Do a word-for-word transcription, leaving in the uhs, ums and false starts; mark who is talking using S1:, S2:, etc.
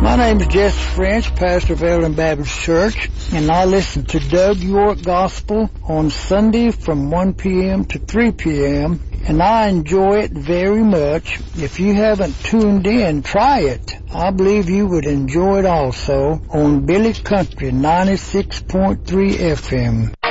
S1: My name is Jesse French, pastor of Ellen Baptist Church, and I listen to Doug York Gospel on Sunday from one p.m. to three p.m., and I enjoy it very much. If you haven't tuned in, try it. I believe you would enjoy it also on Billy Country ninety-six point three F M.